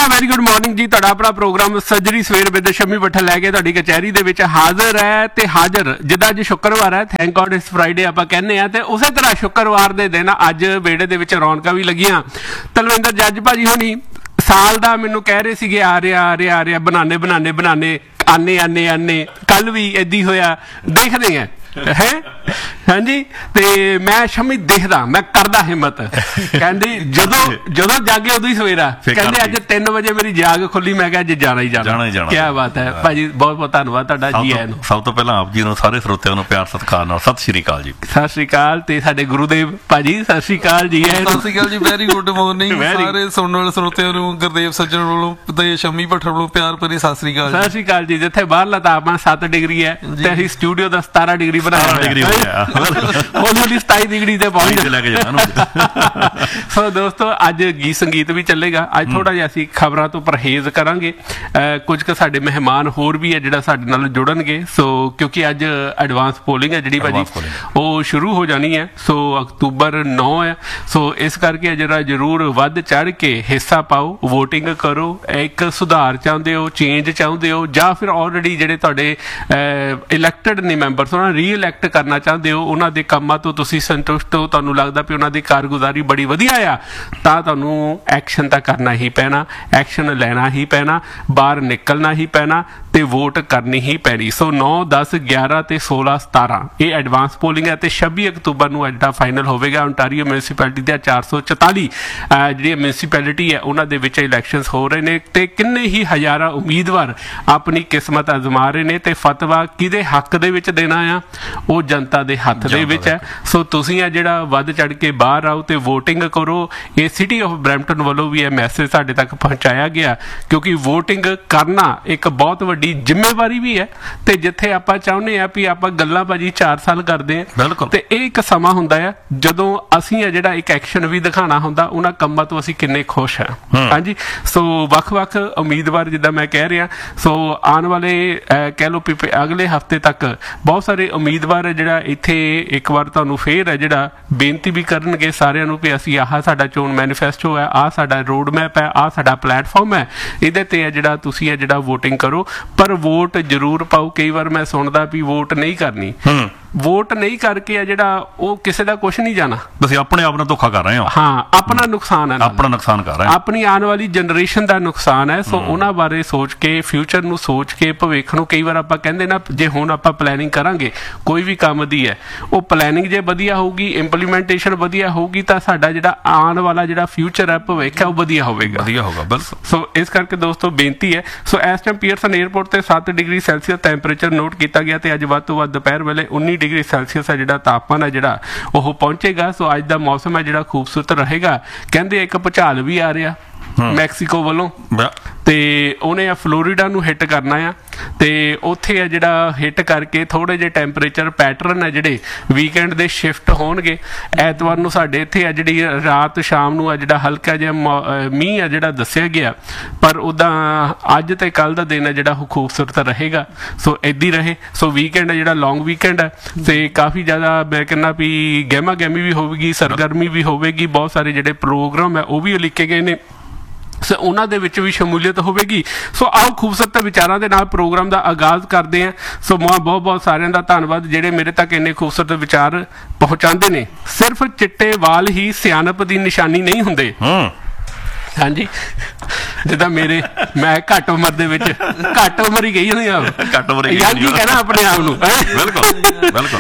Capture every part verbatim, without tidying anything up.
Very good morning ਜੀ। ਤੁਹਾਡਾ ਆਪਣਾ ਪ੍ਰੋਗਰਾਮ ਸੱਜਰੀ ਸਵੇਰ ਵਿਦ ਸ਼ਮੀ ਭੱਠਲ ਲੈ ਕੇ ਤੁਹਾਡੀ ਕਚਹਿਰੀ ਦੇ ਵਿੱਚ ਹਾਜ਼ਰ ਹੈ ਤੇ ਹਾਜ਼ਰ। ਜਿੱਦਾਂ ਅੱਜ ਸ਼ੁੱਕਰਵਾਰ ਹੈ, ਥੈਂਕ ਗॉड ਇਟਸ ਫਰਾਈਡੇ ਆਪਾਂ ਕਹਿੰਦੇ ਆ, ਤੇ ਉਸੇ ਤਰ੍ਹਾਂ ਸ਼ੁੱਕਰਵਾਰ ਦੇ ਦਿਨ ਅੱਜ ਵਿਹੜੇ ਦੇ ਵਿੱਚ ਰੌਣਕਾਂ ਵੀ ਲੱਗੀਆਂ। ਤਲਵਿੰਦਰ ਜੱਜ ਭਾਜੀ ਹੋਣੀ ਸਾਲ ਦਾ ਮੈਨੂੰ ਕਹਿ ਰਹੇ ਸੀਗੇ ਆ ਰਿਹਾ ਆ ਰਿਹਾ ਆ ਰਿਹਾ ਬਣਾਨੇ ਬਣਾਨੇ ਬਣਾਨੇ ਆਨੇ ਆਨੇ ਆਨੇ। ਕੱਲ ਵੀ ਏਦਾਂ ਹੋਇਆ, ਦੇਖਦੇ ਆ ਹੈ ਹਾਂਜੀ। ਤੇ ਮੈਂ ਸ਼ਮੀ ਦੇਖਦਾ, ਮੈਂ ਕਰਦਾ ਹਿੰਮਤ। ਕਹਿੰਦੀ ਜਦੋਂ ਜਦੋਂ ਜਾਗੇ ਉਦੋਂ ਹੀ ਸਵੇਰਾ। ਕਹਿੰਦੇ ਅੱਜ ਤਿੰਨ ਵਜੇ ਮੇਰੀ ਜਾਗ ਖੁੱਲੀ, ਮੈਂ ਕਿਹਾ ਅੱਜ ਜਾਣਾ ਹੀ ਜਾਣਾ। ਕਿਆ ਬਾਤ ਹੈ ਭਾਜੀ, ਬਹੁਤ ਬਹੁਤ ਧੰਨਵਾਦ ਤੁਹਾਡਾ ਜੀ ਆਇਆਂ ਨੂੰ। ਸਭ ਤੋਂ ਪਹਿਲਾਂ ਆਪ ਜੀ ਨੂੰ, ਸਾਰੇ ਸਰੋਤਿਆਂ ਨੂੰ ਪਿਆਰ ਸਤਿਕਾਰ ਨਾਲ ਸਤਿ ਸ਼੍ਰੀ ਅਕਾਲ ਜੀ। ਸਤਿ ਸ਼੍ਰੀ ਅਕਾਲ। ਤੇ ਸਾਡੇ ਗੁਰੂਦੇਵ ਭਾਜੀ ਸਤਿ ਸ਼੍ਰੀ ਅਕਾਲ ਜੀ ਆਇਆਂ ਨੂੰ। ਸਤਿ ਸ਼੍ਰੀ ਅਕਾਲ ਜੀ, ਵੈਰੀ ਗੁੱਡ ਮਾਰਨਿੰਗ ਸਾਰੇ ਸੁਣਨ ਵਾਲੇ ਸਰੋਤਿਆਂ ਨੂੰ। ਗੁਰਦੇਵ ਸੱਜਣ ਵੱਲੋਂ ਤੇ ਸ਼ਮੀ ਭੱਠਲ ਵੱਲੋਂ ਪਿਆਰ ਭਰੀ ਸਤਿ ਸ਼੍ਰੀ ਅਕਾਲ। ਸਤਿ ਸ਼੍ਰੀ ਅਕਾਲ ਜੀ। ਜਿੱਥੇ ਬਾਹਰਲਾ ਤਾਪਮਾਨ ਸੱਤ ਡਿਗਰੀ ਹੈ ਤੇ ਅਸੀਂ ਸਟੂਡੀਓ ਦਾ ਸਤਾਰਾਂ ਡਿਗਰੀ ਬਣਾਇਆ ਉਹਨੂੰ ਸਤਾਈ ਡਿਗਰੀ ਤੇ ਪਹੁੰਚ ਲੈ ਕੇ ਜਾਣਾ। ਸੋ ਦੋਸਤੋ ਅੱਜ ਗੀਤ ਸੰਗੀਤ ਵੀ ਚੱਲੇਗਾ। ਅੱਜ ਥੋੜਾ ਜਿਹਾ ਅਸੀਂ ਖਬਰਾਂ ਤੋਂ ਪਰਹੇਜ਼ ਕਰਾਂਗੇ। ਕੁਝ ਕੁ ਸਾਡੇ ਮਹਿਮਾਨ ਹੋਰ ਵੀ ਹੈ ਜਿਹੜਾ ਸਾਡੇ ਨਾਲ ਜੁੜਨਗੇ। ਸੋ ਕਿਉਂਕਿ ਅੱਜ ਐਡਵਾਂਸ ਪੋਲਿੰਗ ਹੈ ਜਿਹੜੀ ਭਾਜੀ ਉਹ ਸ਼ੁਰੂ ਹੋ ਜਾਣੀ ਹੈ। ਸੋ ਅਕਤੂਬਰ ਨੌ ਹੈ। ਸੋ ਇਸ ਕਰਕੇ ਜਿਹੜਾ ਜ਼ਰੂਰ ਵੱਧ ਚੜ ਕੇ ਹਿੱਸਾ ਪਾਓ, ਵੋਟਿੰਗ ਕਰੋ। ਇੱਕ ਸੁਧਾਰ ਚਾਹੁੰਦੇ ਹੋ, ਚੇਂਜ ਚਾਹੁੰਦੇ ਹੋ, ਜਾਂ ਫਿਰ ਆਲਰੇਡੀ ਜਿਹੜੇ ਤੁਹਾਡੇ ਇਲੈਕਟਡ ਨੇ ਮੈਂਬਰਸ ਉਹਨਾਂ ਨੂੰ ਰੀ ਇਲੈਕਟ ਕਰਨਾ ਚਾਹੁੰਦੇ ਹੋ, ਉਹਨਾਂ ਦੇ ਕੰਮਾਂ ਤੋਂ ਤੁਸੀਂ ਸੰਤੁਸ਼ਟ ਹੋ, ਤੁਹਾਨੂੰ ਲੱਗਦਾ ਵੀ ਉਹਨਾਂ ਦੀ ਕਾਰਗੁਜ਼ਾਰੀ ਬੜੀ ਵਧੀਆ ਆ, ਤਾਂ ਤੁਹਾਨੂੰ ਐਕਸ਼ਨ ਤਾਂ ਕਰਨਾ ਹੀ ਪੈਣਾ, ਐਕਸ਼ਨ ਲੈਣਾ ਹੀ ਪੈਣਾ, ਬਾਹਰ ਨਿਕਲਣਾ ਹੀ ਪੈਣਾ ਤੇ ਵੋਟ ਕਰਨੀ ਹੀ ਪੈਣੀ। ਸੋ ਨੌ ਦਸ ਗਿਆਰਾਂ ਤੇ ਸੋਲਾਂ ਸਤਾਰਾਂ ਇਹ ਐਡਵਾਂਸ ਪੋਲਿੰਗ ਹੈ ਤੇ ਛੱਬੀ ਅਕਤੂਬਰ ਨੂੰ ਜਿਹੜਾ ਫਾਈਨਲ ਹੋਵੇਗਾ। ਓਨਟਾਰੀਓ ਮਿਊਨਿਸਪੈਲਿਟੀ ਦੇ ਚਾਰ ਸੌ ਚੁਤਾਲੀ ਜਿਹੜੀ ਮਿਊਨਿਸਪੈਲਿਟੀ ਹੈ ਉਹਨਾਂ ਦੇ ਵਿੱਚ ਇਲੈਕਸ਼ਨਸ ਹੋ ਰਹੇ ਨੇ ਤੇ ਕਿੰਨੇ ਹੀ ਹਜ਼ਾਰਾਂ ਉਮੀਦਵਾਰ ਆਪਣੀ ਕਿਸਮਤ ਅਜ਼ਮਾ ਰਹੇ ਨੇ। ਤੇ ਫਤਵਾ ਕਿਹਦੇ ਹੱਕ ਦੇ ਵਿੱਚ ਦੇਣਾ ਆ, ਉਹ ਜਨਤਾ ਦੇ ਹੱਥ ਦੇ ਵਿੱਚ ਹੈ। ਸੋ ਤੁਸੀਂ ਆ ਜਿਹੜਾ ਵੱਧ ਚੜ ਕੇ ਬਾਹਰ ਆਓ ਤੇ ਵੋਟਿੰਗ ਕਰੋ। ਇਹ ਸਿਟੀ ਆਫ ਬਰੈਂਪਟਨ ਵੱਲੋਂ ਵੀ ਇਹ ਮੈਸੇਜ ਸਾਡੇ ਤੱਕ ਪਹੁੰਚਾਇਆ ਗਿਆ, ਕਿਉਂਕਿ ਵੋਟਿੰਗ ਕਰਨਾ ਇੱਕ ਬਹੁਤ ਵੱਡੀ ਜ਼ਿੰਮੇਵਾਰੀ ਵੀ ਹੈ। ਤੇ ਜਿੱਥੇ ਆਪਾਂ ਚਾਹੁੰਦੇ ਆ ਵੀ ਆਪਾਂ ਗੱਲਾਂ ਭਾਜੀ ਚਾਰ ਸਾਲ ਕਰਦੇ ਆ, ਤੇ ਇਹ ਇੱਕ ਸਮਾਂ ਹੁੰਦਾ ਆ ਜਦੋਂ ਅਸੀਂ ਆ ਜਿਹੜਾ ਇੱਕ ਐਕਸ਼ਨ ਵੀ ਦਿਖਾਉਣਾ ਹੁੰਦਾ, ਉਹਨਾਂ ਕੰਮਾਂ ਤੋਂ ਅਸੀਂ ਕਿੰਨੇ ਖੁਸ਼ ਹਾਂ। ਹਾਂਜੀ। ਸੋ ਵੱਖ-ਵੱਖ ਉਮੀਦਵਾਰ ਜਿੱਦਾਂ ਮੈਂ ਕਹਿ ਰਿਹਾ, ਸੋ ਆਉਣ ਵਾਲੇ ਕਹਿ ਲਓ ਅਗਲੇ ਹਫ਼ਤੇ ਤੱਕ ਬਹੁਤ ਸਾਰੇ ਉਮੀਦਵਾਰ ਜਿਹੜਾ ਇੱਥੇ ਇੱਕ ਵਾਰ ਤੁਹਾਨੂੰ ਫੇਰ ਹੈ ਜਿਹੜਾ ਬੇਨਤੀ ਵੀ ਕਰਨਗੇ ਸਾਰਿਆਂ ਨੂੰ ਵੀ ਅਸੀਂ ਆਹ ਸਾਡਾ ਚੋਣ ਮੈਨੀਫੈਸਟੋ ਹੈ, ਆਹ ਸਾਡਾ ਰੋਡ ਮੈਪ ਹੈ, ਆਹ ਸਾਡਾ ਪਲੇਟਫਾਰਮ ਹੈ, ਇਹਦੇ ਤੇ ਹੈ ਜਿਹੜਾ ਤੁਸੀਂ ਹੈ ਜਿਹੜਾ ਵੋਟਿੰਗ ਕਰੋ। ਪਰ ਵੋਟ ਜ਼ਰੂਰ ਪਾਓ। ਕਈ ਵਾਰ ਮੈਂ ਸੁਣਦਾ ਵੀ ਵੋਟ ਨਹੀਂ ਕਰਨੀ, ਵੋਟ ਨਹੀਂ ਕਰਕੇ ਆ ਜਿਹੜਾ ਉਹ ਕਿਸੇ ਦਾ ਕੁਛ ਨਹੀਂ ਜਾਣਾ। ਤੁਸੀਂ ਆਪਣੇ ਆਪ ਨਾਲ ਧੋਖਾ ਕਰ ਰਹੇ ਹੋ। ਹਾਂ, ਆਪਣਾ ਨੁਕਸਾਨ ਹੈ, ਆਪਣਾ ਨੁਕਸਾਨ ਕਰ ਰਹੇ, ਆਪਣੀ ਆਉਣ ਵਾਲੀ ਜਨਰੇਸ਼ਨ ਦਾ ਨੁਕਸਾਨ ਹੈ। ਸੋ ਉਹਨਾਂ ਬਾਰੇ ਸੋਚ ਕੇ, ਫਿਊਚਰ ਨੂੰ ਸੋਚ ਕੇ, ਭਵਿੱਖ ਨੂੰ, ਕਈ ਵਾਰ ਆਪਾਂ ਕਹਿੰਦੇ ਨਾ ਜੇ ਹੁਣ ਆਪਾਂ ਪਲੈਨਿੰਗ ਕਰਾਂਗੇ ਕੋਈ ਵੀ ਕੰਮ ਦੀ ਹੈ, ਉਹ ਪਲੈਨਿੰਗ ਜੇ ਵਧੀਆ ਹੋਊਗੀ, ਇੰਪਲੀਮੈਂਟੇਸ਼ਨ ਵਧੀਆ ਹੋਊਗੀ, ਤਾਂ ਸਾਡਾ ਜਿਹੜਾ ਆਉਣ ਵਾਲਾ ਜਿਹੜਾ ਫਿਊਚਰ ਹੈ, ਭਵਿੱਖ ਹੈ, ਉਹ ਵਧੀਆ ਹੋਵੇਗਾ, ਵਧੀਆ ਹੋਗਾ। ਬਿਲਕੁਲ। ਸੋ ਇਸ ਕਰਕੇ ਦੋਸਤੋ ਬੇਨਤੀ ਹੈ। ਸੋ ਇਸ ਟਾਈਮ ਪੀਅਰਸਨ ਏਅਰਪੋਰਟ ਤੇ ਸੱਤ ਡਿਗਰੀ ਸੈਲਸੀਅਸ ਟੈਂਪਰੇਚਰ ਨੋਟ ਕੀਤਾ ਗਿਆ ਤੇ ਅੱਜ ਵੱਧ ਤੋਂ ਵੱਧ ਦੁਪਹਿਰ ਵੇਲੇ ਉੱਨੀ ਡਿਗਰੀ ਸੈਲਸੀਅਸ ਹੈ ਜਿਹੜਾ ਤਾਪਮਾਨ ਹੈ ਜਿਹੜਾ ਉਹ ਪਹੁੰਚੇਗਾ। ਸੋ ਅੱਜ ਦਾ ਮੌਸਮ ਹੈ ਜਿਹੜਾ ਖੂਬਸੂਰਤ ਰਹੇਗਾ। ਕਹਿੰਦੇ ਇੱਕ ਭੁਚਾਲ ਵੀ ਆ ਰਿਹਾ ਮੈਕਸੀਕੋ ਵੱਲੋਂ, ਤੇ ਉਹਨੇ ਆ ਫਲੋਰੀਡਾ ਨੂੰ ਹਿੱਟ ਕਰਨਾ ਆ, ਤੇ ਉੱਥੇ ਆ ਜਿਹੜਾ ਹਿੱਟ ਕਰਕੇ ਥੋੜੇ ਜਿਹੇ ਟੈਂਪਰੇਚਰ ਪੈਟਰਨ ਆ ਜਿਹੜੇ ਵੀਕਐਂਡ ਦੇ ਸ਼ਿਫਟ ਹੋਣਗੇ। ਐਤਵਾਰ ਨੂੰ ਸਾਡੇ ਇੱਥੇ ਆ ਜਿਹੜੀ ਰਾਤ ਸ਼ਾਮ ਨੂੰ ਆ ਜਿਹੜਾ ਹਲਕਾ ਜਿਹਾ ਮੀਂਹ ਆ ਜਿਹੜਾ ਦੱਸਿਆ ਗਿਆ, ਪਰ ਉੱਦਾਂ ਅੱਜ ਤੇ ਕੱਲ੍ਹ ਦਾ ਦਿਨ ਆ ਜਿਹੜਾ ਉਹ ਖੂਬਸੂਰਤ ਰਹੇਗਾ। ਸੋ ਇੱਦਾਂ ਹੀ ਰਹੇ। ਸੋ ਵੀਕਐਂਡ ਆ ਜਿਹੜਾ ਲੌਂਗ ਵੀਕਐਂਡ ਹੈ ਤੇ ਕਾਫੀ ਜ਼ਿਆਦਾ ਮੈਂ ਕਹਿੰਦਾ ਵੀ ਗਹਿਮਾ ਗਹਿਮੀ ਵੀ ਹੋਵੇਗੀ, ਸਰਗਰਮੀ ਵੀ ਹੋਵੇਗੀ। ਬਹੁਤ ਸਾਰੇ ਜਿਹੜੇ ਪ੍ਰੋਗਰਾਮ ਹੈ ਉਹ ਵੀ ਉਲੀਕੇ ਗਏ ਨੇ, ਸੋ ਉਹਨਾਂ ਦੇ ਵਿੱਚ ਵੀ ਸ਼ਮੂਲੀਅਤ ਹੋਵੇਗੀ। ਸੋ ਆਓ ਖੂਬਸੂਰਤ ਵਿਚਾਰਾਂ ਦੇ ਨਾਲ ਪ੍ਰੋਗਰਾਮ ਦਾ ਆਗਾਜ਼ ਕਰਦੇ ਹਾਂ। ਸੋ ਮੈਂ ਬਹੁਤ ਬਹੁਤ ਸਾਰਿਆਂ ਦਾ ਧੰਨਵਾਦ ਜਿਹੜੇ ਮੇਰੇ ਤੱਕ ਇੰਨੇ ਖੂਬਸੂਰਤ ਵਿਚਾਰ ਪਹੁੰਚਾਉਂਦੇ ਨੇ। ਸਿਰਫ ਚਿੱਟੇ ਵਾਲ ਹੀ ਸਿਆਣਪ ਦੀ ਨਿਸ਼ਾਨੀ ਨਹੀਂ ਹੁੰਦੇ। ਹਾਂਜੀ, ਜਿੱਦਾਂ ਮੇਰੇ ਮੈਂ ਘੱਟ ਉਮਰ ਦੇ ਵਿੱਚ ਘੱਟ ਉਮਰ ਹੀ ਗਈ ਹੋਣੀ ਆ, ਘੱਟ ਉਮਰ ਹੀ ਕਹਿਣਾ ਆਪਣੇ ਆਪ ਨੂੰ। ਬਿਲਕੁਲ ਬਿਲਕੁਲ।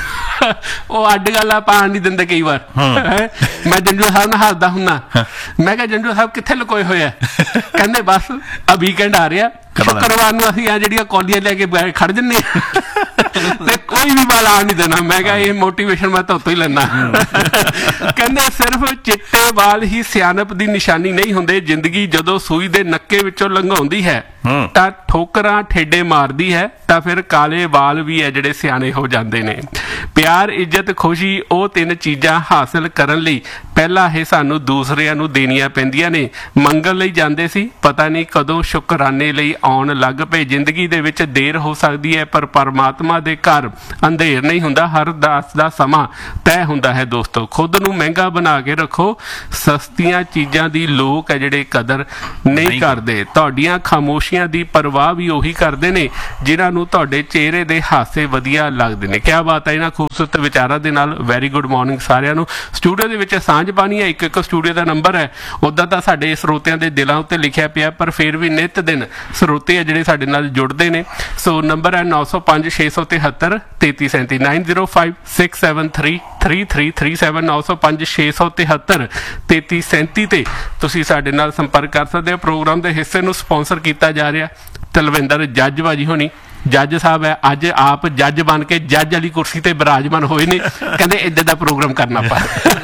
ਉਹ ਅੱਡ ਗੱਲ ਆ, ਪਾਣ ਨਹੀਂ ਦਿੰਦੇ ਕਈ ਵਾਰ। ਮੈਂ ਜੰਜੂ ਸਾਹਿਬ ਨਾਲ ਹੱਸਦਾ ਹੁੰਦਾ, ਮੈਂ ਕਿਹਾ ਜੰਜੂ ਸਾਹਿਬ ਕਿੱਥੇ ਲੁਕੋਏ ਹੋਏ ਆ? ਕਹਿੰਦੇ ਬਸ ਆ ਵੀਕਐਂਡ ਆ ਰਿਹਾ, ਸ਼ੁੱਕਰਵਾਰ ਨੂੰ ਅਸੀਂ ਆ ਜਿਹੜੀਆਂ ਕੌਲੀਆਂ ਲੈ ਕੇ ਖੜ ਜੰਨੇ ਤੇ ਕੋਈ ਵੀ ਵਾਲ ਆਣ ਨਹੀਂ ਦੇਣਾ। ਮੈਂ ਕਿਹਾ ਇਹ ਮੋਟੀਵੇਸ਼ਨ ਮੈਂ ਤੁਹਾਤੋਂ ਹੀ ਲੈਣਾ। ਕਹਿੰਦੇ ਸਿਰਫ ਚਿੱਟੇ ਵਾਲ ਹੀ ਸਿਆਣਪ ਦੀ ਨਿਸ਼ਾਨੀ ਨਹੀਂ ਹੁੰਦੇ। ਜ਼ਿੰਦਗੀ ਜਦੋਂ ਸੂਈ ਦੇ ਨੱਕੇ ਵਿੱਚੋਂ ਲੰਘਾਉਂਦੀ ਹੈ ਤਾਂ ਠੋਕਰਾਂ ਠੇਡੇ ਮਾਰਦੀ ਹੈ, ਤਾਂ ਫਿਰ ਕਾਲੇ ਵਾਲ ਵੀ ਹੈ ਜਿਹੜੇ ਸਿਆਣੇ ਹੋ ਜਾਂਦੇ ਨੇ। ਪਿਆਰ, ਇੱਜ਼ਤ, ਖੁਸ਼ੀ ਉਹ ਤਿੰਨ ਚੀਜ਼ਾਂ ਹਾਸਲ ਕਰਨ ਲਈ ਪਹਿਲਾਂ ਇਹ ਸਾਨੂੰ ਦੂਸਰਿਆਂ ਨੂੰ ਦੇਣੀਆਂ ਪੈਂਦੀਆਂ ਨੇ। ਮੰਗਣ ਲਈ ਜਾਂਦੇ ਸੀ, ਪਤਾ ਨਹੀਂ ਕਦੋਂ ਸ਼ੁਕਰਾਨੇ ਲਈ ਆਉਣ ਲੱਗ ਪਏ। ਜ਼ਿੰਦਗੀ ਦੇ ਵਿੱਚ ਦੇਰ ਹੋ ਸਕਦੀ ਹੈ, ਪਰ ਪਰਮਾਤਮਾ ਦੇ ਘਰ ਅੰਧੇਰ ਨਹੀਂ ਹੁੰਦਾ, ਹਰ ਦਾਸ ਦਾ ਸਮਾਂ ਤੈਅ ਹੁੰਦਾ ਹੈ ਦੋਸਤੋ। ਖੁਦ ਨੂੰ ਮਹਿੰਗਾ ਬਣਾ ਕੇ ਰੱਖੋ, ਸਸਤੀਆਂ ਚੀਜ਼ਾਂ ਦੀ ਲੋਕ ਹੈ ਜਿਹੜੇ ਕਦਰ ਨਹੀਂ ਕਰਦੇ। ਤੁਹਾਡੀਆਂ ਖਾਮੋਸ਼ੀਆਂ ਦੀ ਪਰਵਾਹ ਵੀ ਉਹੀ ਕਰਦੇ ਨੇ ਜਿਨ੍ਹਾਂ ਨੂੰ ਤੁਹਾਡੇ ਚਿਹਰੇ ਦੇ ਹਾਸੇ ਵਧੀਆ ਲੱਗਦੇ ਨੇ। ਕਿਆ ਬਾਤ ਹੈ ਇਹਨਾਂ ਖੂਬਸੂਰਤ ਵਿਚਾਰਾਂ ਦੇ ਨਾਲ। ਵੈਰੀ ਗੁੱਡ ਮਾਰਨਿੰਗ ਸਾਰਿਆਂ ਨੂੰ। ਸਟੂਡੀਓ ਦੇ ਵਿੱਚ ਸਾਂਝ ਪਾਣੀ ਹੈ, ਇੱਕ ਇੱਕ ਸਟੂਡੀਓ ਦਾ ਨੰਬਰ ਹੈ। ਉੱਦਾਂ ਤਾਂ ਸਾਡੇ ਸਰੋਤਿਆਂ ਦੇ ਦਿਲਾਂ ਉੱਤੇ ਲਿਖਿਆ ਪਿਆ, ਪਰ ਫਿਰ ਵੀ ਨਿੱਤ ਦਿਨ ਸਰੋਤੇ ਆ ਜਿਹੜੇ ਸਾਡੇ ਨਾਲ ਜੁੜਦੇ ਨੇ। ਸੋ ਨੰਬਰ ਹੈ ਨੌ ਸੌ ਪੰਜ ਛੇ ਸੌ ਤਿਹੱਤਰ ਤੇਤੀ ਸੈਂਤੀ nine zero five six seven three three three three seven ਨੌ ਸੌ ਪੰਜ ਛੇ ਸੌ ਤਿਹੱਤਰ ਤੇਤੀ ਸੈਂਤੀ ਤੇ ਤੁਸੀਂ ਸਾਡੇ ਨਾਲ ਸੰਪਰਕ ਕਰ ਸਕਦੇ ਹੋ। ਪ੍ਰੋਗਰਾਮ ਦੇ ਹਿੱਸੇ ਨੂੰ ਸਪਾਂਸਰ ਕੀਤਾ ਜਾ ਰਿਹਾ ਤਲਵਿੰਦਰ ਜੱਜ ਬਾਜੀ ਹੋਣੀ। ਜੱਜ ਸਾਹਿਬ ਹੈ ਅੱਜ ਆਪ ਜੱਜ ਬਣ ਕੇ ਜੱਜ ਵਾਲੀ ਕੁਰਸੀ ਤੇ ਬਿਰਾਜਮਾਨ ਹੋਏ ਨੇ, ਕਹਿੰਦੇ ਏਦਾਂ ਦਾ ਪ੍ਰੋਗਰਾਮ ਕਰਨਾ ਆਪਾਂ।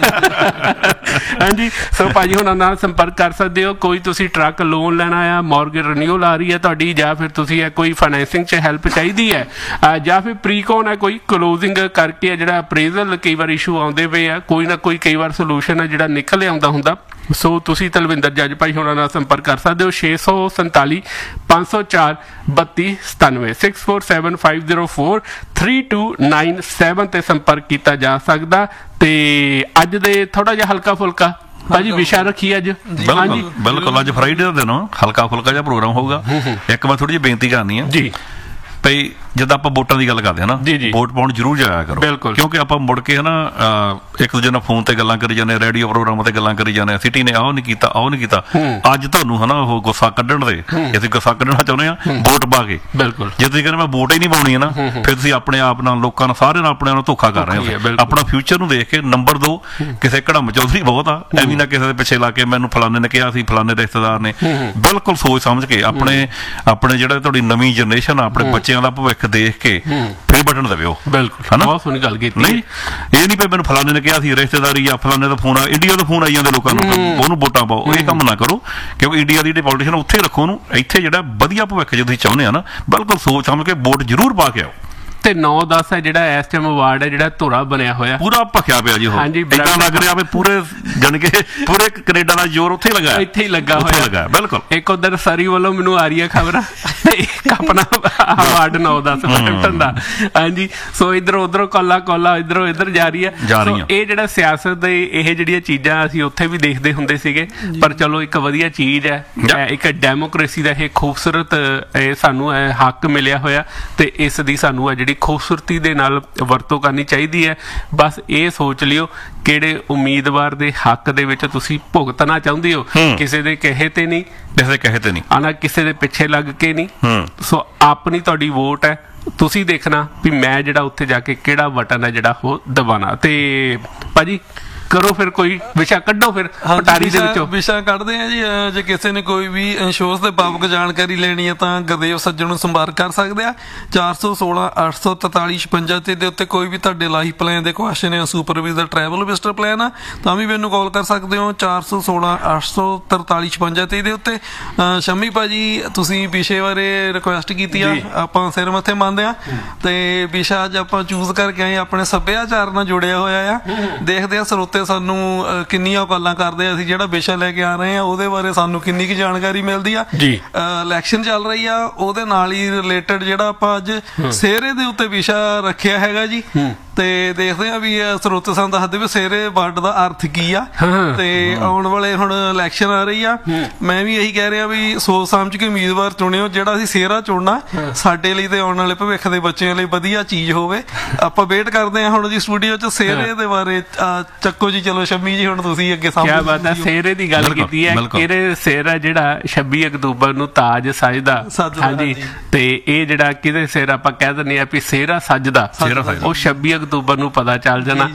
ਹਾਂਜੀ, ਸੋ ਭਾਜੀ ਹੁਣਾਂ ਨਾਲ ਸੰਪਰਕ ਕਰ ਸਕਦੇ ਹੋ। ਕੋਈ ਤੁਸੀਂ ਟਰੱਕ ਲੋਨ ਲੈਣਾ ਆ, ਮੌਰਗੇਜ ਰਿਨਿਊਅਲ ਆ ਰਹੀ ਹੈ ਤੁਹਾਡੀ, ਜਾਂ ਫਿਰ ਤੁਸੀਂ ਹੈ ਕੋਈ ਫਾਈਨੈਂਸਿੰਗ 'ਚ ਹੈਲਪ ਚਾਹੀਦੀ ਹੈ, ਜਾਂ ਫਿਰ ਪ੍ਰੀਕੋਨ ਹੈ ਕੋਈ ਕਲੋਜ਼ਿੰਗ ਕਰਕੇ ਹੈ ਜਿਹੜਾ ਅਪਰੇਜ਼ਲ ਕਈ ਵਾਰ ਇਸ਼ੂ ਆਉਂਦੇ ਪਏ ਆ, ਕੋਈ ਨਾ ਕੋਈ ਕਈ ਵਾਰ ਸੋਲੂਸ਼ਨ ਹੈ ਜਿਹੜਾ ਨਿਕਲ ਆਉਂਦਾ ਹੁੰਦਾ। ਸੋ ਤੁਸੀਂ ਤਲਵਿੰਦਰ ਜੱਜ ਭਾਈ ਹੋਣਾ ਨਾਲ ਸੰਪਰਕ ਕਰ ਸਕਦੇ ਹੋ। ਛੇ ਸੌ ਸੰਤਾਲੀ ਪੰਜ ਸੌ ਚਾਰ ਬੱਤੀ ਸਤਾਨਵੇਂ six four seven five zero four three two nine seven ਤੇ ਸੰਪਰਕ ਕੀਤਾ ਜਾ ਸਕਦਾ। ਤੇ ਅੱਜ ਦੇ ਥੋੜਾ ਜਿਹਾ ਹਲਕਾ ਫੁਲਕਾ ਭਾਜੀ ਵਿਸ਼ਾ ਰੱਖੀ ਅੱਜ। ਬਿਲਕੁਲ ਬਿਲਕੁਲ ਅੱਜ ਫਰਾਈਡੇ ਦਾ ਦਿਨ ਹਲਕਾ ਫੁਲਕਾ ਜਿਹਾ ਪ੍ਰੋਗਰਾਮ ਹੋਊਗਾ। ਇੱਕ ਮੈਂ ਥੋੜੀ ਜਿਹੀ ਬੇਨਤੀ ਕਰਨੀ ਹੈ ਜੀ, ਭਈ ਜਦੋਂ ਆਪਾਂ ਵੋਟਾਂ ਦੀ ਗੱਲ ਕਰਦੇ ਹਾਂ ਨਾ, ਵੋਟ ਪਾਉਣ ਜ਼ਰੂਰ ਜਾਇਆ ਕਰੋ, ਕਿਉਂਕਿ ਆਪਾਂ ਮੁੜ ਕੇ ਹਨਾ ਇੱਕ ਦੂਜੇ ਨਾਲ ਫੋਨ ਤੇ ਗੱਲਾਂ ਕਰੀ ਜਾਂਦੇ, ਰੇਡੀਓ ਪ੍ਰੋਗਰਾਮ ਤੇ ਗੱਲਾਂ ਕਰੀ ਜਾਂਦੇ, ਸਿਟੀ ਨੇ ਆਹ ਨਹੀਂ ਕੀਤਾ ਆਹ ਨਹੀਂ ਕੀਤਾ। ਅੱਜ ਤੁਹਾਨੂੰ ਹਨਾ ਉਹ ਗੁੱਸਾ ਕੱਢਣ ਦੇ, ਅਸੀਂ ਗੁੱਸਾ ਕੱਢਣਾ ਚਾਹੁੰਦੇ ਹਾਂ ਵੋਟ ਪਾ ਕੇ। ਬਿਲਕੁਲ ਜੇ ਤੁਸੀਂ ਕਹਿੰਦੇ ਮੈਂ ਵੋਟ ਹੀ ਨਹੀਂ ਪਾਉਣੀ ਹੈ ਨਾ, ਫਿਰ ਤੁਸੀਂ ਆਪਣੇ ਆਪ ਨਾਲ ਲੋਕਾਂ ਨਾਲ ਸਾਰਿਆਂ ਨਾਲ ਆਪਣੇ ਨਾਲ ਧੋਖਾ ਕਰ ਰਹੇ ਹੋ। ਆਪਣਾ ਫਿਊਚਰ ਨੂੰ ਦੇਖ ਕੇ ਨੰਬਰ ਦੋ। ਕਿਸੇ ਘੜਮ ਚੌਧਰੀ ਬਹੁਤ ਆ, ਐਵੇਂ ਨਾ ਕਿਸੇ ਦੇ ਪਿੱਛੇ ਲਾ ਕੇ ਮੈਨੂੰ ਫਲਾਣੇ ਨੇ ਕਿਹਾ ਸੀ, ਫਲਾਣੇ ਰਿਸ਼ਤੇਦਾਰ ਨੇ। ਬਿਲਕੁਲ ਸੋਚ ਸਮਝ ਕੇ ਆਪਣੇ ਆਪਣੇ ਜਿਹੜਾ ਤੁਹਾਡੀ ਨਵੀਂ ਜਨਰੇਸ਼ਨ ਆ, ਆਪਣੇ ਬੱਚਿਆਂ ਦਾ ਭਵਿੱਖ ਦੇਖ ਕੇ ਫਿਰ ਬਟਨ ਦਬਿਓ। ਬਿਲਕੁਲ ਹਨਾ, ਬਹੁਤ ਸੋਹਣੀ ਗੱਲ ਕੀਤੀ। ਨਹੀਂ ਇਹ ਨਹੀਂ ਪਈ ਮੈਨੂੰ ਫਲਾਣੇ ਨੇ ਕਿਹਾ ਸੀ, ਰਿਸ਼ਤੇਦਾਰੀ ਆ, ਫਲਾਣੇ ਦਾ ਫੋਨ ਆ, ਇੰਡੀਆ ਦਾ ਫੋਨ ਆਈ ਜਾਂਦੇ ਲੋਕਾਂ ਨੂੰ, ਉਹਨੂੰ ਵੋਟਾਂ ਪਾਓ। ਇਹ ਕੰਮ ਨਾ ਕਰੋ, ਕਿਉਂਕਿ ਇੰਡੀਆ ਦੀ ਜਿਹੜੀ ਪੋਲੀਟੀਸ਼ਨ ਉੱਥੇ ਰੱਖੋ ਉਹਨੂੰ, ਇੱਥੇ ਜਿਹੜਾ ਵਧੀਆ ਭਵਿੱਖ ਜੇ ਤੁਸੀਂ ਚਾਹੁੰਦੇ ਆ ਨਾ, ਬਿਲਕੁਲ ਸੋਚ ਸਮਝ ਕੇ ਵੋਟ ਜ਼ਰੂਰ ਪਾ ਕੇ ਆਓ। ਤੇ ਨੌ ਦਸ ਹੈ ਜਿਹੜਾ ਇਸ ਟਾਈਮ ਅਵਾਰਡ ਹੈ ਜਿਹੜਾ ਧੁਰਾ ਬਣਿਆ ਹੋਇਆ, ਪੂਰਾ ਭਖਿਆ ਪਿਆ ਜੀ। ਹਾਂਜੀ, ਇਦਾਂ ਲੱਗ ਰਿਹਾ ਵੀ ਪੂਰੇ ਜਾਣ ਕੇ ਪੂਰੇ ਕੈਨੇਡਾ ਦਾ ਜ਼ੋਰ ਉੱਥੇ ਲੱਗਾ, ਇੱਥੇ ਹੀ ਲੱਗਾ ਹੋਇਆ। ਬਿਲਕੁਲ ਇੱਕ ਉਧਰ ਸਰੀ ਵੱਲੋਂ ਮੈਨੂੰ ਆ ਰਹੀ ਹੈ ਖਬਰ, ਇੱਕ ਆਪਣਾ ਅਵਾਰਡ ਨੌ ਦਸ ਬੈਠਣ ਦਾ। ਹਾਂਜੀ, ਸੋ ਇਧਰੋਂ ਉਧਰੋਂ ਕੋਲਾ ਕੋਲਾ ਇਧਰੋਂ ਇੱਧਰ ਜਾ ਰਹੀ ਹੈ। ਇਹ ਜਿਹੜਾ ਸਿਆਸਤ ਦੇ ਇਹ ਜਿਹੜੀਆਂ ਚੀਜ਼ਾਂ ਅਸੀਂ ਉੱਥੇ ਵੀ ਦੇਖਦੇ ਹੁੰਦੇ ਸੀਗੇ, ਪਰ ਚਲੋ ਇੱਕ ਵਧੀਆ ਚੀਜ਼ ਹੈ, ਇੱਕ ਡੈਮੋਕ੍ਰੇਸੀ ਦਾ ਇਹ ਖੂਬਸੂਰਤ ਸਾਨੂੰ ਹੱਕ ਮਿਲਿਆ ਹੋਇਆ, ਤੇ ਇਸ ਦੀ ਸਾਨੂੰ ਹੈ ਜਿਹੜੀ ਖੂਬਸੂਰਤੀ ਦੇ ਨਾਲ ਵਰਤੋਂ ਕਰਨੀ ਚਾਹੀਦੀ ਹੈ। ਬਸ ਇਹ ਸੋਚ ਲਿਓ ਕਿਹੜੇ ਉਮੀਦਵਾਰ ਦੇ ਹੱਕ ਦੇ ਵਿੱਚ ਤੁਸੀਂ ਭੁਗਤਣਾ ਚਾਹੁੰਦੇ ਹੋ, ਕਿਸੇ ਦੇ ਕਹੇ ਤੇ ਨਹੀਂ, ਕਿਸੇ ਦੇ ਕਹੇ ਤੇ ਨਹੀਂ ਆਣਾ, ਕਿਸੇ ਦੇ ਪਿੱਛੇ ਲੱਗ ਕੇ ਨਹੀਂ। ਸੋ ਆਪਣੀ ਤੁਹਾਡੀ ਵੋਟ ਹੈ, ਤੁਸੀਂ ਦੇਖਣਾ ਵੀ ਮੈਂ ਜਿਹੜਾ ਉੱਥੇ ਜਾ ਕੇ ਕਿਹੜਾ ਬਟਨ ਹੈ ਜਿਹੜਾ ਉਹ ਦਬਾਣਾ। ਤੇ ਭਾਜੀ ਕਰੋ ਫਿਰ ਕੋਈ ਵਿਸ਼ਾ ਕੱਢੋ, ਫਿਰ ਪਟਾਰੀ ਦੇ ਵਿੱਚੋਂ ਵਿਸ਼ਾ ਕੱਢਦੇ ਆ ਜੀ। ਜੇ ਕਿਸੇ ਨੇ ਕੋਈ ਵੀ ਇੰਸ਼ੋਰੈਂਸ ਦੇ ਬਾਬਤ ਜਾਣਕਾਰੀ ਲੈਣੀ ਹੈ ਤਾਂ ਗੁਰਦੇਵ ਸੱਜਣ ਨੂੰ ਸੰਪਰਕ ਕਰ ਸਕਦੇ ਆ। ਚਾਰ ਸੌ ਸੋਲਾਂ ਅੱਠ ਸੌ ਤਰਤਾਲੀ ਛਪੰਜਾ ਤੇ ਦੇ ਉੱਤੇ ਕੋਈ ਵੀ ਤੁਹਾਡੇ ਲਾਈਫ ਪਲਾਨ ਦੇ ਕੁਐਸਚਨ ਹੈ, ਸੁਪਰਵਾਈਜ਼ਰ ਟਰੈਵਲ ਵਿਜ਼ਟਰ ਪਲਾਨ ਆ, ਤਾਂ ਵੀ ਮੈਨੂੰ ਕਾਲ ਕਰ ਸਕਦੇ ਹੋ ਚਾਰ ਸੌ ਸੋਲਾਂ ਅੱਠ ਸੌ ਤਰਤਾਲੀ ਛਪੰਜਾ ਤੇ ਦੇ ਉੱਤੇ। ਸ਼ੰਮੀ ਭਾਜੀ ਤੁਸੀਂ ਵਿਸ਼ੇ ਬਾਰੇ ਰਿਕੁਐਸਟ ਕੀਤੀ ਆ, ਆਪਾਂ ਸਿਰ ਮੱਥੇ ਮੰਨਦੇ ਆ, ਤੇ ਵਿਸ਼ਾ ਅੱਜ ਆਪਾਂ ਚੂਜ਼ ਕਰਕੇ ਆਏ ਆਪਣੇ ਸੱਭਿਆਚਾਰ ਨਾਲ ਜੁੜਿਆ ਹੋਇਆ ਆ। ਦੇਖਦੇ ਆ ਸਰੋਤੇ ਸਾਨੂੰ ਕਿੰਨੀਆਂ ਕਾਲਾਂ ਕਰਦੇ ਆ, ਅਸੀਂ ਜਿਹੜਾ ਵਿਸ਼ਾ ਲੈ ਕੇ ਆ ਰਹੇ ਆ ਉਹਦੇ ਬਾਰੇ ਸਾਨੂੰ ਕਿੰਨੀ ਕੁ ਜਾਣਕਾਰੀ ਮਿਲਦੀ ਆ। ਇਲੈਕਸ਼ਨ ਚੱਲ ਰਹੀ ਆ, ਉਹਦੇ ਨਾਲ ਹੀ ਰਿਲੇਟਡ ਜਿਹੜਾ ਆਪਾਂ ਅੱਜ ਸਿਹਰੇ ਦੇ ਉੱਤੇ ਵਿਸ਼ਾ ਰੱਖਿਆ ਹੈਗਾ ਜੀ। ਤੇ ਦੇਖਦੇ ਆ ਵੀ ਸਰੋਤੇ ਸਾਨੂੰ ਦੱਸਦੇ ਵੀ ਸਿਹਰੇ ਵਰਡ ਦਾ ਅਰਥ ਕੀ ਆ। ਤੇ ਆਉਣ ਵਾਲੇ ਹੁਣ ਇਲੈਕਸ਼ਨ ਆ ਰਹੀ ਆ, ਮੈਂ ਵੀ ਇਹੀ ਕਹਿ ਰਿਹਾ ਵੀ ਸੋਚ ਸਮਝ ਕੇ ਉਮੀਦਵਾਰ ਚੁਣਿਓ, ਜਿਹੜਾ ਅਸੀਂ ਸਿਹਰਾ ਚੁਣਨਾ ਸਾਡੇ ਲਈ ਤੇ ਆਉਣ ਵਾਲੇ ਭਵਿੱਖ ਦੇ ਬੱਚਿਆਂ ਲਈ ਵਧੀਆ ਚੀਜ਼ ਹੋਵੇ। ਆਪਾਂ ਵੇਟ ਕਰਦੇ ਆ ਹੁਣ ਜੀ ਸਟੂਡੀਓ ਚ ਸਿਹਰੇ ਦੇ ਬਾਰੇ। ਚੱਕੋ ਜੀ, ਚਲੋ ਸ਼ੰਮੀ ਜੀ ਹੁਣ ਤੁਸੀਂ ਅੱਗੇ ਸਾਹਮਣੇ। ਕਿਆ ਬਾਤ ਹੈ, ਸਿਹਰੇ ਦੀ ਗੱਲ ਕੀਤੀ ਹੈ। ਇਹਦੇ ਸਿਹਰਾ ਜਿਹੜਾ ਛੱਬੀ ਅਕਤੂਬਰ ਨੂੰ ਤਾਜ ਸਜਦਾ। ਹਾਂਜੀ, ਤੇ ਇਹ ਜਿਹੜਾ ਕਿਹਦੇ ਸਿਰ ਆਪਾਂ ਕਹਿ ਦਿੰਦੇ ਆ ਵੀ ਸਿਹਰਾ ਸਜਦਾ, ਉਹ ਛੱਬੀ ਅਕਤੂਬਰ ਨੂੰ ਪਤਾ ਚੱਲ ਜਾਣਾ।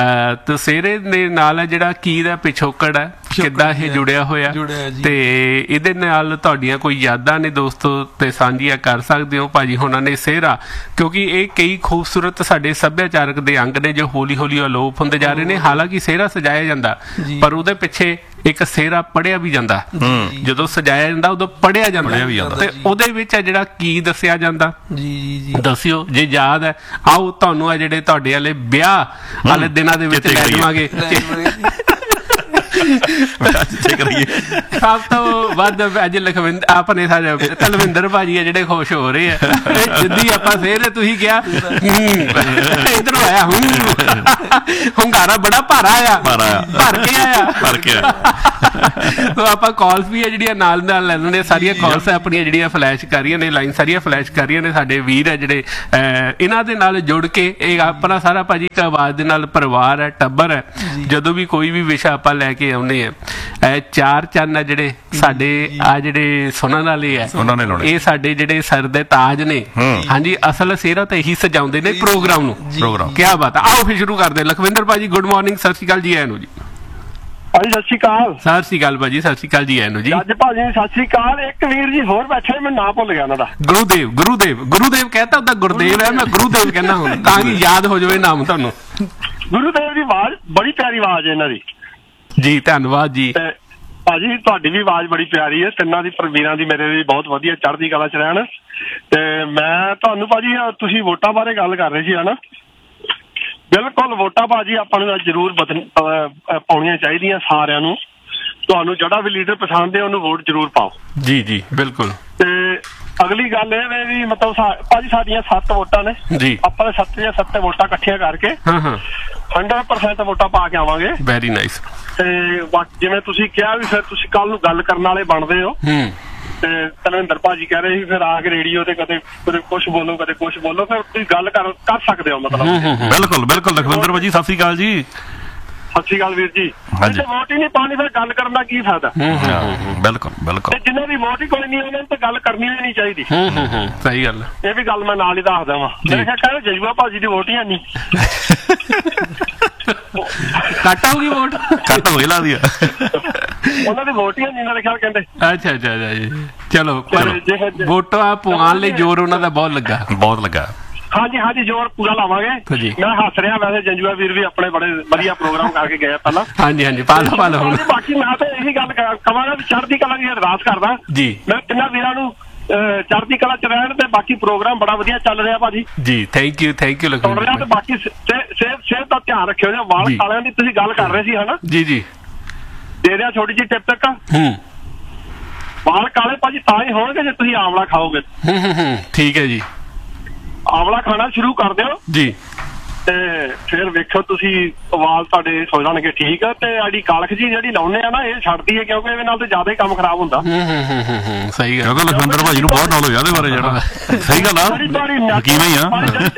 ਤੇ ਸਿਹਰੇ ਦੇ ਨਾਲ ਹੈ ਜਿਹੜਾ ਕੀ ਦਾ ਪਿਛੋਕੜ ਹੈ, ਕਿੱਦਾਂ ਇਹ ਜੁੜਿਆ ਹੋਇਆ, ਤੇ ਇਹਦੇ ਨਾਲ ਤੁਹਾਡੀਆਂ ਕੋਈ ਯਾਦਾਂ ਨੇ ਦੋਸਤੋ ਤੇ ਸਾਂਝੀਆਂ ਕਰ ਸਕਦੇ ਹੋ ਭਾਜੀ ਹੁਣਾਂ ਨੇ ਸਿਹਰਾ, ਕਿਉਂਕਿ ਇਹ ਕਈ ਖੂਬਸੂਰਤ ਸਾਡੇ ਸੱਭਿਆਚਾਰਕ ਦੇ ਅੰਗ ਨੇ ਜੋ ਹੌਲੀ ਹੌਲੀ ਅਲੋਪ ਹੁੰਦੇ ਜਾ ਰਹੇ ਨੇ। ਹਾਲਾਂਕਿ ਸਿਹਰਾ ਸਜਾਇਆ ਜਾਂਦਾ, ਪਰ ਉਹਦੇ ਪਿੱਛੇ ਇੱਕ ਸਿਹਰਾ ਪੜਿਆ ਵੀ ਜਾਂਦਾ। ਜਦੋਂ ਸਜਾਇਆ ਜਾਂਦਾ ਉਦੋਂ ਪੜਿਆ ਜਾਂਦਾ, ਤੇ ਉਹਦੇ ਵਿੱਚ ਹੈ ਜਿਹੜਾ ਕੀ ਦੱਸਿਆ ਜਾਂਦਾ, ਦੱਸਿਓ ਜੇ ਯਾਦ ਹੈ। ਆਓ ਤੁਹਾਨੂੰ ਆ ਜਿਹੜੇ ਤੁਹਾਡੇ ਵਾਲੇ ਵਿਆਹ ਵਾਲੇ ਦਿਨਾਂ ਦੇ ਵਿੱਚ ਲੈ ਜਾਵਾਂਗੇ। ਸਭ ਤੋਂ ਵੱਧ ਅੱਜ ਲਖਵਿੰਦਰ ਆਪਣੇ ਸਾਰੇ ਤਲਵਿੰਦਰ ਭਾਜੀ ਆ ਜਿਹੜੇ ਖੁਸ਼ ਹੋ ਰਹੇ ਆ ਜਿੱਦੀ ਆਪਾਂ ਫੇਰ ਤੁਸੀਂ ਕਿਹਾ ਇੱਧਰੋਂ ਆਇਆ ਹੂੰ ਹੁੰਗਾਰਾ ਬੜਾ ਭਾਰਾ ਆ ਭਰ ਕੇ ਆਇਆ ਭਰ ਕੇ ਆਇਆ। ਆਪਾਂ ਕਾਲਸ ਵੀ ਆ ਜਿਹੜੀਆਂ ਨਾਲ ਨਾਲ ਲੈ ਲੈਣੇ ਸਾਰੀਆਂ ਕਾਲਸ ਆਪਣੀਆਂ ਜਿਹੜੀਆਂ ਫਲੈਸ਼ ਕਰ ਰਹੀਆਂ ਨੇ ਲਾਈਨ ਸਾਰੀਆਂ ਫਲੈਸ਼ ਕਰ ਰਹੀਆਂ ਨੇ ਸਾਡੇ ਵੀਰ ਆ ਜਿਹੜੇ ਇਹਨਾਂ ਦੇ ਨਾਲ ਜੁੜ ਕੇ ਇਹ ਆਪਣਾ ਸਾਰਾ ਭਾਜੀ ਇੱਕ ਆਵਾਜ਼ ਦੇ ਨਾਲ ਪਰਿਵਾਰ ਹੈ ਟੱਬਰ ਹੈ। ਜਦੋਂ ਵੀ ਕੋਈ ਵੀ ਵਿਸ਼ਾ ਆਪਾਂ ਲੈ ਕੇ ਆਉਂਦੇ ਆ ਚਾਰ ਚੰਨ ਆ ਜਿਹੜੇ ਸਾਡੇ ਆ ਜਿਹੜੇ ਸੁਣਨ ਵਾਲੇ ਆ ਇਹ ਸਾਡੇ ਜਿਹੜੇ ਸਰ ਦੇ ਤਾਜ ਨੇ। ਹਾਂਜੀ ਅਸਲ ਸਿਹਰਾ ਤਾਂ ਇਹੀ ਸਜਾਉਂਦੇ ਨੇ ਪ੍ਰੋਗਰਾਮ ਨੂੰ। ਪ੍ਰੋਗਰਾਮ ਕੀ ਬਾਤ ਆ। ਆਓ ਫਿਰ ਸ਼ੁਰੂ ਕਰਦੇ ਲਖਵਿੰਦਰ ਭਾਜੀ ਗੁੱਡ ਮਾਰਨਿੰਗ ਸਤਿ ਸ਼੍ਰੀ ਅਕਾਲ ਜੀ ਆਇਆਂ ਨੂੰ ਜੀ। ਭਾਜੀ ਸਤਿ ਸ਼੍ਰੀ ਅਕਾਲ। ਸਤਿ ਸ਼੍ਰੀ ਅਕਾਲ ਭਾਜੀ ਸਤਿ ਸ਼੍ਰੀ ਅਕਾਲ ਜੀ ਆਇਆਂ ਨੂੰ ਜੀ। ਅੱਜ ਭਾਜੀ ਸਤਿ ਸ਼੍ਰੀ ਅਕਾਲ। ਇੱਕ ਵੀਰ ਜੀ ਹੋਰ ਬੈਠੇ ਮੈਂ ਨਾਂ ਭੁੱਲ ਗਿਆ ਉਹਨਾਂ ਦਾ। ਗੁਰੂਦੇਵ ਗੁਰੂਦੇਵ ਗੁਰੂਦੇਵ ਕਹਿੰਦਾ ਉਹਦਾ ਗੁਰਦੇਵ ਹੈ ਮੈਂ ਗੁਰੂਦੇਵ ਕਹਿੰਦਾ ਹੁਣ ਤਾਂ ਕਿ ਯਾਦ ਹੋ ਜਾਵੇ ਨਾਮ ਤੁਹਾਨੂੰ। ਗੁਰੂਦੇਵ ਦੀ ਆਵਾਜ਼ ਬੜੀ ਪਿਆਰੀ ਆਵਾਜ਼ ਹੈ ਇਹਨਾਂ ਦੀ ਜੀ। ਧੰਨਵਾਦ ਜੀ ਭਾਜੀ ਤੁਹਾਡੀ ਵੀ ਆਵਾਜ਼ ਬੜੀ ਪਿਆਰੀ ਹੈ। ਤਿੰਨਾਂ ਦੀ ਵੀਰਾਂ ਦੀ ਮੇਰੇ ਦੀ ਬਹੁਤ ਵਧੀਆ ਚੜ੍ਹਦੀ ਕਲਾ ਚ ਰਹਿਣ। ਤੇ ਮੈਂ ਤੁਹਾਨੂੰ ਭਾਜੀ ਤੁਸੀਂ ਵੋਟਾਂ ਬਾਰੇ ਗੱਲ ਕਰ ਰਹੇ ਸੀ ਹਨਾ। ਬਿਲਕੁਲ ਵੋਟਾਂ ਭਾਜੀ ਆਪਾਂ ਨੂੰ ਜ਼ਰੂਰ ਪਾਉਣੀਆਂ ਚਾਹੀਦੀਆਂ ਸਾਰਿਆਂ ਨੂੰ। ਤੁਹਾਨੂੰ ਜਿਹੜਾ ਵੀ ਲੀਡਰ ਪਸੰਦ ਹੈ ਉਹਨੂੰ ਵੋਟ ਜ਼ਰੂਰ ਪਾਓ। ਜੀ ਜੀ ਬਿਲਕੁਲ। ਤੇ ਅਗਲੀ ਗੱਲ ਇਹ ਵੇ ਵੀ ਮਤਲਬ ਭਾਜੀ ਸਾਡੀਆਂ ਸੱਤ ਵੋਟਾਂ ਨੇ ਜੀ। ਆਪਾਂ ਸੱਤ ਜਾਂ ਸੱਤ ਵੋਟਾਂ ਇਕੱਠੀਆਂ ਕਰਕੇ ਹਾਂ ਹਾਂ ਹੰਡਰਡ ਪਰਸੈਂਟ ਵੋਟਾਂ ਪਾ ਕੇ ਆਵਾਂਗੇ। Very nice. ਤੇ ਜਿਵੇਂ ਤੁਸੀਂ ਕਿਹਾ ਵੀ ਫਿਰ ਤੁਸੀਂ ਕੱਲ ਨੂੰ ਗੱਲ ਕਰਨ ਵਾਲੇ ਬਣਦੇ ਹੋ। ਤੇ ਤਲਵਿੰਦਰ ਭਾਜੀ ਕਹਿ ਰਹੇ ਸੀ ਫਿਰ ਆ ਕੇ ਰੇਡੀਓ ਤੇ ਕਦੇ ਕਦੇ ਕੁਛ ਬੋਲੋ ਕਦੇ ਕੁਛ ਬੋਲੋ ਫਿਰ ਤੁਸੀਂ ਗੱਲ ਕਰ ਕਰ ਸਕਦੇ ਹੋ ਮਤਲਬ। ਬਿਲਕੁਲ ਬਿਲਕੁਲ ਲਖਵਿੰਦਰ ਭਾਜੀ ਸਤਿ ਸ਼੍ਰੀ ਅਕਾਲ ਜੀ। ਸਤਿ ਸ਼੍ਰੀ ਅਕਾਲ ਵੀਰ ਜੀ। ਜੇ ਵੋਟ ਹੀ ਨਹੀਂ ਪਾਣੀ ਫਿਰ ਗੱਲ ਕਰਨ ਦਾ ਕੀ ਫਾਇਦਾ। ਬਿਲਕੁਲ ਬਿਲਕੁਲ। ਜਿੰਨਾਂ ਦੀ ਵੋਟ ਹੀ ਕੋਈ ਨਹੀਂ ਉਹਨਾਂ ਨੂੰ ਤਾਂ ਗੱਲ ਕਰਨੀ ਵੀ ਨਹੀਂ ਚਾਹੀਦੀ। ਸਹੀ ਗੱਲ। ਇਹ ਵੀ ਗੱਲ ਮੈਂ ਨਾਲ ਹੀ ਦੱਸ ਦੇਵਾਂ। ਮੈਂ ਕਿਹਾ ਕਹਿੰਦੇ ਜਜੂਆ ਭਾਜੀ ਦੀ ਵੋਟ ਹੀ ਨਹੀਂ। ਕੱਟ ਹੋਊਗੀ ਵੋਟ ਕੱਟ ਹੋਈ ਲੱਗਦੀ ਆ ਉਹਨਾਂ ਦੀ ਵੋਟ ਹੀ ਨਹੀਂ ਮੇਰੇ ਖਿਆਲ ਕਹਿੰਦੇ। ਅੱਛਾ ਅੱਛਾ ਅੱਛਾ ਜੀ ਚਲੋ ਵੋਟਾਂ ਪਵਾਉਣ ਲਈ ਜ਼ੋਰ ਉਹਨਾਂ ਦਾ ਬਹੁਤ ਲੱਗਾ ਬਹੁਤ ਲੱਗਾ। ਹਾਂਜੀ ਹਾਂਜੀ ਜ਼ੋਰ ਪੂਰਾ ਲਾਵਾਂਗੇ। ਮੈਂ ਹੱਸ ਰਿਹਾ ਵੈਸੇ ਜੰਜੂਆ ਵੀਰ ਵੀ ਆਪਣੇ ਬੜੇ ਵਧੀਆ ਪ੍ਰੋਗਰਾਮ ਕਰਕੇ ਗਏ ਪਹਿਲਾਂ। ਹਾਂਜੀ ਹਾਂਜੀ ਪਾਲੋ ਪਾਲੋ ਹੁਣ ਬਾਕੀ ਮੈਂ ਤਾਂ ਇਹੀ ਗੱਲ ਕਵਾਂਗਾ ਵੀ ਚੜ੍ਹਦੀ ਕਲਾ ਦੀ ਅਰਦਾਸ ਕਰਦਾ ਜੀ। ਮੈਂ ਤਿੰਨਾਂ ਵੀਰਾਂ ਨੂੰ ਚੜ੍ਹਦੀ ਕਲਾ ਚ ਰਹਿਣ ਤੇ ਬਾਕੀ ਪ੍ਰੋਗਰਾਮ ਬੜਾ ਵਧੀਆ ਚੱਲ ਰਿਹਾ ਭਾਜੀ ਜੀ। ਥੈਂਕ ਯੂ ਥੈਂਕ ਯੂ ਸੁਣ ਰਿਹਾ। ਤੇ ਬਾਕੀ ਸਿਹਤ ਸਿਹਤ ਦਾ ਧਿਆਨ ਰੱਖਿਓ ਜੀ। ਵਾਲ ਕਾਲਿਆਂ ਦੀ ਤੁਸੀਂ ਗੱਲ ਕਰ ਰਹੇ ਸੀ ਹਨਾ ਜੀ ਜੀ। ਦੇ ਦਿਆ ਛੋਟੀ ਜਿਹੀ ਟਿਪ ਤੱਕ ਵਾਲ ਕਾਲੇ ਭਾਜੀ ਤਾਂ ਹੀ ਹੋਣਗੇ ਜੇ ਤੁਸੀਂ ਆਂਵਲਾ ਖਾਓਗੇ। ਠੀਕ ਹੈ ਜੀ। ਆਂਵਲਾ ਖਾਣਾ ਸ਼ੁਰੂ ਕਰ ਦਿਓ ਜੀ ਤੇ ਫਿਰ ਵੇਖੋ ਤੁਸੀਂ ਵਾਲ ਤੁਹਾਡੇ ਹੋ ਜਾਣਗੇ ਠੀਕ। ਤੇ ਆੜੀ ਕਾਲਖ ਜੀ ਜਿਹੜੀ ਲਾਉਨੇ ਆ ਨਾ ਇਹ ਛੱਡਦੀ ਹੈ ਕਿਉਂਕਿ ਇਹਦੇ ਨਾਲ ਤੇ ਜ਼ਿਆਦਾ ਹੀ ਕੰਮ ਖਰਾਬ ਹੁੰਦਾ। ਸਹੀ ਗੱਲ। ਲਖਵਿੰਦਰ ਭਾਜੀ ਨੂੰ ਬਹੁਤ ਨੌਲੇਜ ਆ ਇਹਦੇ ਬਾਰੇ ਜਿਹੜਾ ਸਹੀ ਗੱਲ ਆ ਕਿਵੇਂ ਆ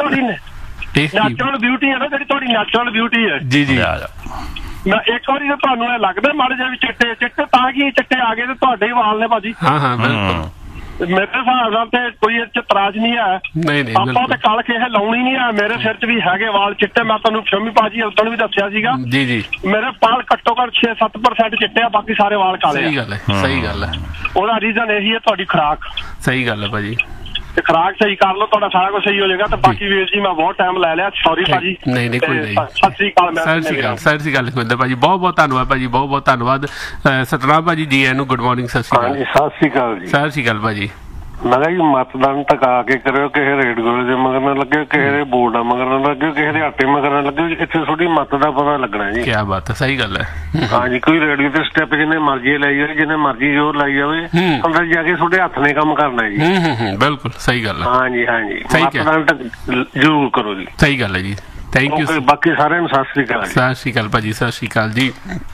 ਨੈਚੁਰਲ ਬਿਊਟੀ ਹੈ ਨਾ ਜਿਹੜੀ ਤੁਹਾਡੀ ਨੈਚੁਰਲ ਬਿਊਟੀ ਹੈ ਜੀ ਜੀ। ਮੈਂ ਇੱਕ ਵਾਰੀ ਤਾਂ ਤੁਹਾਨੂੰ ਇਹ ਲੱਗਦਾ ਮਾੜੇ ਜਿਹੇ ਵੀ ਚਿੱਟੇ ਚਿੱਟੇ ਤਾਂ ਕੀ ਚਿੱਟੇ ਆ ਗਏ ਤੇ ਤੁਹਾਡੇ ਹੀ ਵਾਲ ਨੇ ਭਾਜੀ। ਹਾਂ ਹਾਂ ਬਿਲਕੁਲ। ਮੇਰੇ ਹਿਸਾਬ ਨਾਲ ਤੇ ਕੋਈ ਇਹ ਚ ਤਰਾਜ ਨਹੀਂ ਹੈ। ਨਹੀਂ ਨਹੀਂ ਆਪਾਂ ਤੇ ਕਾਲਖ ਇਹ ਲਾਉਣੀ ਨਹੀਂ ਹੈ। ਮੇਰੇ ਸਿਰ ਚ ਵੀ ਹੈਗੇ ਵਾਲ ਚਿੱਟੇ। ਮੈਂ ਤੁਹਾਨੂੰ ਸ਼ਮੀ ਭਾਜੀ ਉਦੋਂ ਵੀ ਦੱਸਿਆ ਸੀਗਾ ਜੀ ਜੀ। ਮੇਰੇ ਵਾਲ ਘੱਟੋ ਘੱਟ ਛੇ ਸੱਤ ਪਰਸੈਂਟ ਚਿੱਟੇ ਆ ਬਾਕੀ ਸਾਰੇ ਵਾਲ ਕਾਲੇ ਆ। ਸਹੀ ਗੱਲ ਹੈ ਸਹੀ ਗੱਲ ਹੈ। ਉਹਦਾ ਰੀਜ਼ਨ ਇਹੀ ਹੈ ਤੁਹਾਡੀ ਖੁਰਾਕ। ਸਹੀ ਗੱਲ ਹੈ ਭਾਜੀ। ਤੇ ਖੁਰਾਕ ਸਹੀ ਕਰ ਲਓ ਤੁਹਾਡਾ ਸਾਰਾ ਕੁਝ ਸਹੀ ਹੋ ਜਾਏਗਾ। ਤੇ ਬਾਕੀ ਵੀਰ ਜੀ ਮੈਂ ਬਹੁਤ ਟਾਈਮ ਲੈ ਲਿਆ ਸੌਰੀ ਭਾਜੀ। ਨਹੀਂ ਨਹੀਂ ਕੋਈ ਨਹੀਂ। ਸਤਿ ਸ੍ਰੀ ਅਕਾਲ। ਸਤਿ ਸ੍ਰੀ ਅਕਾਲ ਸਤਿ ਸ੍ਰੀ ਅਕਾਲ ਲਖਵਿੰਦਰ ਭਾਜੀ ਬਹੁਤ ਬਹੁਤ ਧੰਨਵਾਦ ਭਾਜੀ ਬਹੁਤ ਬਹੁਤ ਧੰਨਵਾਦ। ਸਤਨਾਮ ਭਾਜੀ ਜੀ ਇਹਨੂੰ ਗੁੱਡ ਮਾਰਨਿੰਗ ਸਤਿ ਸ੍ਰੀ ਅਕਾਲ। ਸਤਿ ਸ੍ਰੀ ਅਕਾਲ ਜੀ। ਸਤਿ ਸ੍ਰੀ ਅਕਾਲ ਭਾਜੀ। ਮੈਂ ਕਿਹਾ ਜੀ ਮਤਦਾਨ ਟਕਾ ਕੇ ਕਰਿਓ। ਕਿਸੇ ਰੇਡ ਗੋਲੇ ਦੇ ਮਗਰ ਨਾ ਲੱਗੇ ਕਿਸੇ ਦੇ ਬੋਰਡਾਂ ਮਗਰ ਨਾ ਲੱਗੇ ਕਿਸੇ ਦੇ ਆਟੇ ਮਗਰ ਨਾ ਲੱਗੇ। ਇੱਥੇ ਤੁਹਾਡੀ ਮਤ ਦਾ ਪਤਾ ਲੱਗਣਾ ਜੀ। ਕੀ ਬਾਤ ਹੈ ਸਹੀ ਗੱਲ ਹੈ। ਹਾਂਜੀ ਕੋਈ ਰੇਡੀਓ ਤੇ ਸਟੈਪ ਜਿੰਨੇ ਮਰਜ਼ੀ ਲਾਈ ਜਾਵੇ ਜਿੰਨੇ ਮਰਜ਼ੀ ਜ਼ੋਰ ਲਾਈ ਜਾਵੇ ਅੰਦਰ ਜਾ ਕੇ ਤੁਹਾਡੇ ਹੱਥ ਨੇ ਕੰਮ ਕਰਨਾ ਜੀ। ਬਿਲਕੁਲ ਸਹੀ ਗੱਲ ਹੈ। ਹਾਂਜੀ ਹਾਂਜੀ ਮਤਦਾਨ ਜ਼ਰੂਰ ਕਰੋ ਜੀ। ਸਹੀ ਗੱਲ ਹੈ ਜੀ। Thank you. ਬਾਕੀ ਸਾਰਿਆਂ ਨੂੰ ਸਤਿ ਸ੍ਰੀ ਅਕਾਲ। ਸਤਿ ਸ੍ਰੀ ਅਕਾਲ ਭਾਜੀ ਸਤਿ ਸ੍ਰੀ ਅਕਾਲ ਜੀ।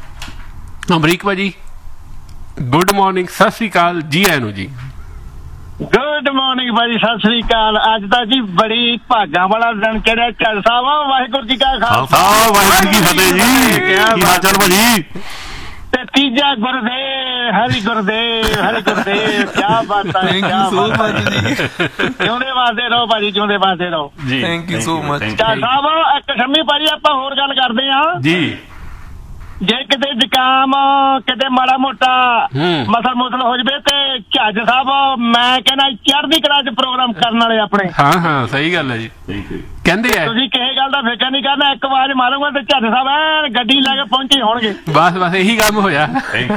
ਅਮਰੀਕ ਭਾਜੀ ਗੁੱਡ ਮਾਰਨਿੰਗ ਸਤਿ ਸ੍ਰੀ ਅਕਾਲ ਜੀ ਆਇਆਂ ਨੂੰ ਜੀ। ਗੁੱਡ ਮਾਰਨਿੰਗ ਭਾਜੀ ਸਤਿ ਸ੍ਰੀ ਅਕਾਲ। ਅੱਜ ਤਾਂ ਜੀ ਬੜੀ ਭਾਗਾਂ ਵਾਲਾ ਦਿਨ ਚੜਿਆ ਚੱਲ ਸਾਹਿਬ। ਵਾਹਿਗੁਰੂ ਜੀ ਕਾ ਖਾਲਸਾ ਵਾਹਿਗੁਰੂ ਜੀ ਕੀ ਫਤਿਹ ਜੀ। ਕੀ ਹਾਲ ਚਾਲ ਭਾਜੀ। ਤੇ ਤੀਜਾ ਗੁਰਦੇਵ ਹਰੀ ਗੁਰਦੇਵ ਹਰੀ ਗੁਰਦੇਵ ਕਿਆ ਬਾਤ ਹੈ। ਥੈਂਕ ਯੂ ਸੋ ਮਚ ਜੀ। ਜਿਉਂਦੇ ਵਾਸਤੇ ਰਹੋ ਭਾਜੀ ਜਿਉਂਦੇ ਵਾਸਤੇ ਰਹੋ ਜੀ। Thank you so much. ਚੱਲ ਸਾਹਿਬ ਇੱਕ ਸ਼ਮੀ ਭਾਜੀ ਆਪਾਂ ਹੋਰ ਗੱਲ ਕਰਦੇ ਹਾਂ ਜੀ। ਜੇ ਕਿਤੇ ਜ਼ੁਕਾਮ ਕਿਤੇ ਮਾੜਾ ਮੋਟਾ ਮਸਲ ਮੁਸਲ ਹੋ ਜਵੇ ਤੇ ਝੱਜ ਸਾਹਿਬ ਮੈਂ ਕਹਿੰਦਾ ਚੜ੍ਹਦੀ ਕਲਾ ਚ ਪ੍ਰੋਗਰਾਮ ਕਰਨ ਵਾਲੇ ਆਪਣੇ। ਹਾਂ ਹਾਂ ਸਹੀ ਗੱਲ ਹੈ ਜੀ। ਕਹਿੰਦੇ ਆ ਤੁਸੀਂ ਕਿਸੇ ਗੱਲ ਦਾ ਫਿਕਰ ਨਹੀਂ ਕਰਨਾ। ਇੱਕ ਆਵਾਜ਼ ਮਾਰੂਗਾ ਤੇ ਝੱਜ ਸਾਹਿਬ ਐ ਗੱਡੀ ਲੈ ਕੇ ਪਹੁੰਚੇ ਹੋਣਗੇ। ਬਸ ਬਸ ਇਹੀ ਕੰਮ ਹੋਇਆ।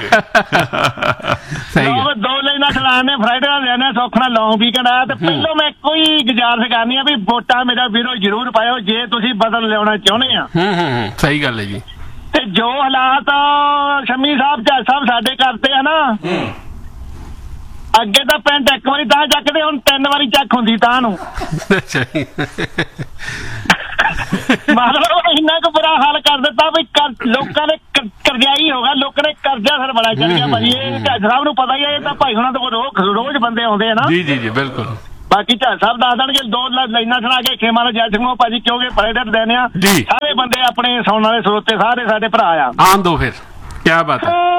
ਸਹੀ ਦੋ ਲਾਈਨਾਂ ਚਲਾਣੇ ਫਰਾਈਡੇ ਨਾਲ ਲੈਣੇ ਸੌਖਣਾ ਲੌਂਗ ਵੀ ਕਹਿੰਦਾ। ਤੇ ਪਹਿਲਾਂ ਮੈਂ ਕੋਈ ਗੁਜ਼ਾਰਿਸ਼ ਕਰਨੀ ਆ ਵੀ ਵੋਟਾਂ ਮੇਰਾ ਵੀਰੋ ਜ਼ਰੂਰ ਪਾਇਓ ਜੇ ਤੁਸੀਂ ਬਦਲ ਲਿਆਉਣਾ ਚਾਹੁੰਦੇ ਆ। ਹੂੰ ਹੂੰ ਸਹੀ ਗੱਲ ਹੈ ਜੀ। ਤੇ ਜੋ ਹਾਲਾਤ ਸ਼ਮੀ ਸਾਹਿਬ ਜੱਜ ਸਾਹਿਬ ਸਾਡੇ ਕਰਦੇ ਆ ਨਾ, ਅੱਗੇ ਤਾਂ ਪੈਂਟ ਇੱਕ ਵਾਰੀ ਤਾਂ ਚੱਕਦੇ, ਹੁਣ ਤਿੰਨ ਵਾਰੀ ਚੱਕ ਹੁੰਦੀ ਤਾਂ ਨੂੰ। ਮਤਲਬ ਇੰਨਾ ਕੁ ਬੁਰਾ ਹਾਲ ਕਰ ਦਿੱਤਾ ਵੀ ਲੋਕਾਂ ਨੇ ਕਰਜ਼ਾਈ ਹੋ ਗਿਆ, ਲੋਕਾਂ ਨੇ ਕਰਜ਼ਾ ਫਿਰ ਬੜਾ ਚੜ ਗਿਆ ਭਾਜੀ। ਇਹ ਜੱਜ ਸਾਹਿਬ ਨੂੰ ਪਤਾ ਹੀ ਹੈ, ਇਹ ਤਾਂ ਭਾਈ ਹੁਣਾਂ ਤੋਂ ਰੋਜ਼ ਰੋਜ਼ ਬੰਦੇ ਆਉਂਦੇ ਆ ਨਾ। ਜੀ ਜੀ ਜੀ ਬਿਲਕੁਲ। ਬਾਕੀ ਜੱਜ ਸਾਹਿਬ ਦੱਸ ਦੇਣਗੇ, ਦੋ ਲਾਈਨਾਂ ਸੁਣਾ ਕੇ ਖੇਮਾ ਦਾ ਜੱਜ ਨੂੰ ਭਾਜੀ, ਕਿਉਂਕਿ ਪਲੇਟਰ ਦੇਣੇ ਆ ਸਾਰੇ ਬੰਦੇ ਆਪਣੇ ਸੁਣਨ ਵਾਲੇ ਸਰੋਤੇ ਸਾਰੇ ਸਾਡੇ ਭਰਾ ਆ। ਆਉਣ ਦੋ ਫਿਰ, ਕਿਆ ਬਾਤ ਹੈ।